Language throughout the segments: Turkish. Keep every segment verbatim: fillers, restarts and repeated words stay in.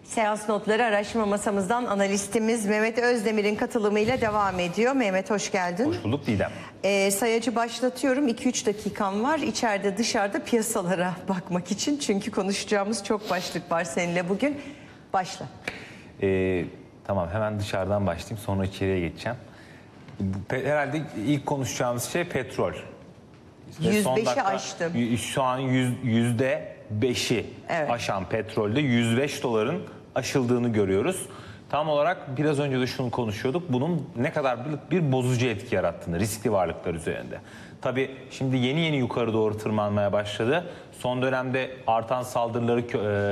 Seans notları araştırma masamızdan analistimiz Mehmet Özdemir'in katılımıyla devam ediyor. Mehmet hoş geldin. Hoş bulduk Didem. Ee, sayacı başlatıyorum. iki üç dakikam var. İçeride dışarıda piyasalara bakmak için. Çünkü konuşacağımız çok başlık var seninle bugün. Başla. Ee, tamam hemen dışarıdan başlayayım, sonra içeriye geçeceğim. Bu, herhalde ilk konuşacağımız şey petrol. İşte yüz son beşi dakika, aştım. Şu an yüzde beşi Evet. aşan petrolde yüz beş doların aşıldığını görüyoruz. Tam olarak biraz önce de şunu konuşuyorduk. Bunun ne kadar bir, bir bozucu etki yarattığını riskli varlıklar üzerinde. Tabii şimdi yeni yeni yukarı doğru tırmanmaya başladı. Son dönemde artan saldırıları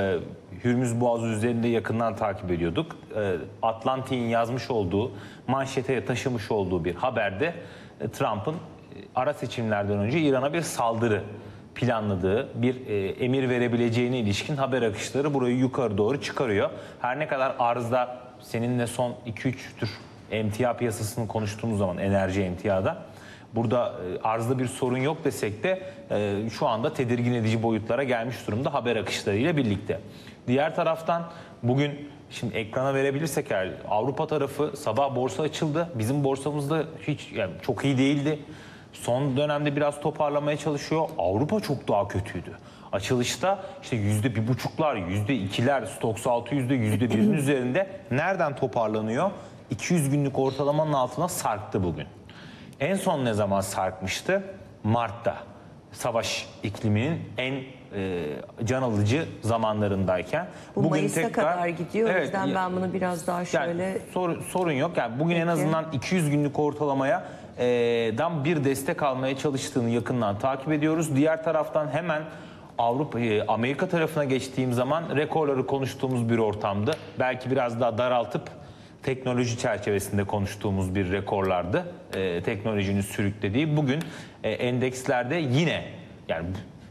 e, Hürmüz Boğazı üzerinde yakından takip ediyorduk. E, Atlantik'in yazmış olduğu, manşete taşımış olduğu bir haberde e, Trump'ın e, ara seçimlerden önce İran'a bir saldırı planladığı, bir e, emir verebileceğine ilişkin haber akışları burayı yukarı doğru çıkarıyor. Her ne kadar arzda seninle son iki üçtür emtia piyasasını konuştuğumuz zaman, enerji emtiada burada e, arzda bir sorun yok desek de e, şu anda tedirgin edici boyutlara gelmiş durumda haber akışlarıyla birlikte. Diğer taraftan bugün şimdi ekrana verebilirsek eğer, Avrupa tarafı sabah borsa açıldı. Bizim borsamızda hiç yani çok iyi değildi. Son dönemde biraz toparlamaya çalışıyor. Avrupa çok daha kötüydü. Açılışta işte yüzde bir buçuklar, yüzde ikiler, Stoxx altı yüzde yüzde birin üzerinde nereden toparlanıyor? iki yüz günlük ortalamanın altına sarktı bugün. En son ne zaman sarkmıştı? Mart'ta. Savaş ikliminin en e, can alıcı zamanlarındayken. Bu bugün Mayıs'a tekrar, kadar gidiyor. Evet, o yüzden ben bunu biraz daha şöyle... Yani sor, sorun yok. Yani bugün Peki. en azından iki yüz günlük ortalamaya e, dan bir destek almaya çalıştığını yakından takip ediyoruz. Diğer taraftan hemen Avrupa, Amerika tarafına geçtiğim zaman rekorları konuştuğumuz bir ortamdı. Belki biraz daha daraltıp teknoloji çerçevesinde konuştuğumuz bir rekorlardı. E, teknolojinin sürüklediği. Bugün e, endekslerde yine yani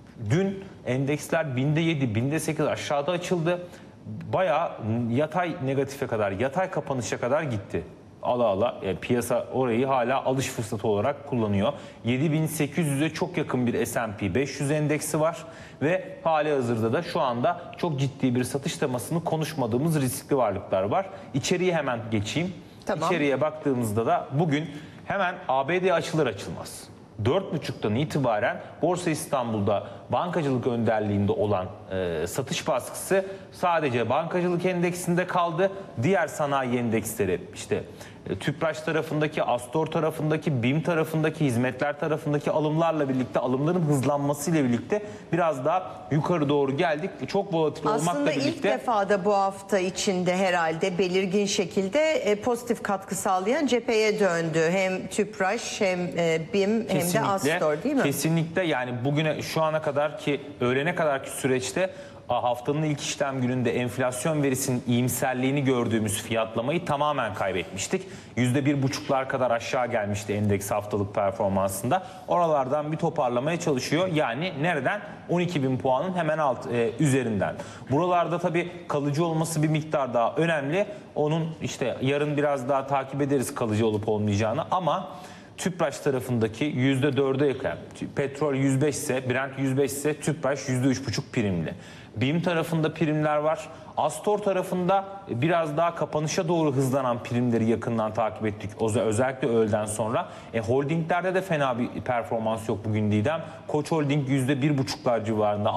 dün endeksler binde yedi, binde sekiz aşağıda açıldı. Bayağı yatay negatife kadar, yatay kapanışa kadar gitti. Ala ala yani piyasa orayı hala alış fırsatı olarak kullanıyor. yedi bin sekiz yüze çok yakın bir S and P beş yüz endeksi var ve hali hazırda da şu anda çok ciddi bir satış temasını konuşmadığımız riskli varlıklar var. İçeriye hemen geçeyim. Tamam. İçeriye baktığımızda da bugün hemen A B D açılır açılmaz dört buçuktan itibaren Borsa İstanbul'da bankacılık önderliğinde olan e, satış baskısı sadece bankacılık endeksinde kaldı. Diğer sanayi endeksleri işte e, Tüpraş tarafındaki, Astor tarafındaki, BİM tarafındaki, hizmetler tarafındaki alımlarla birlikte, alımların hızlanmasıyla birlikte biraz daha yukarı doğru geldik. Çok volatil olmakla Aslında birlikte... ilk defa da bu hafta içinde herhalde belirgin şekilde e, pozitif katkı sağlayan cepheye döndü. Hem Tüpraş hem e, BİM hem de Astor değil mi? Kesinlikle yani bugüne şu ana kadar ki öğlene kadarki süreçte haftanın ilk işlem gününde enflasyon verisinin iyimserliğini gördüğümüz fiyatlamayı tamamen kaybetmiştik. Yüzde bir buçuklar kadar aşağı gelmişti endeks haftalık performansında. Oralardan bir toparlamaya çalışıyor. Yani nereden? on iki bin puanın hemen alt e, üzerinden. Buralarda tabii kalıcı olması bir miktar daha önemli. Onun işte yarın biraz daha takip ederiz kalıcı olup olmayacağını ama Tüpraş tarafındaki yüzde dörde yakın, petrol yüz beş ise, Brent yüz beş ise Tüpraş yüzde üç buçuk primli. BİM tarafında primler var. Astor tarafında biraz daha kapanışa doğru hızlanan primleri yakından takip ettik. Özellikle öğleden sonra. E, holdinglerde de fena bir performans yok bugün Didem. Koç Holding yüzde bir buçuklar civarında,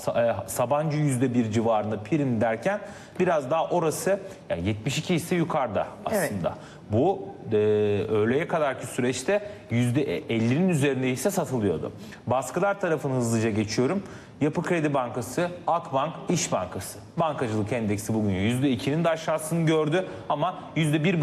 Sabancı yüzde bir civarında prim derken biraz daha orası yani yetmiş iki ise yukarıda aslında. Evet. Bu e, öğleye kadarki süreçte yüzde ellinin üzerinde ise satılıyordu. Baskılar tarafını hızlıca geçiyorum. Yapı Kredi Bankası, Akbank, İş Bankası. Bankacılık endeksi bugün yüzde ikinin de aşağısını gördü ama yüzde bir